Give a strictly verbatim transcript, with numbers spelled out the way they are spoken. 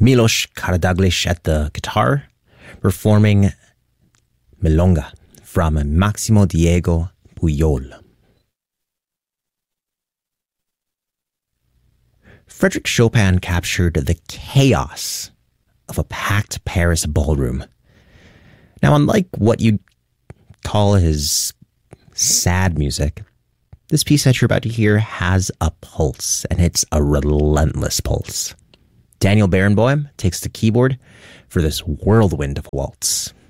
Milos Karadzic at the guitar, performing Milonga from Maximo Diego Pujol. Frédéric Chopin captured the chaos of a packed Paris ballroom. Now, unlike what you'd call his sad music, this piece that you're about to hear has a pulse, and it's a relentless pulse. Daniel Barenboim takes the keyboard for this whirlwind of a waltz.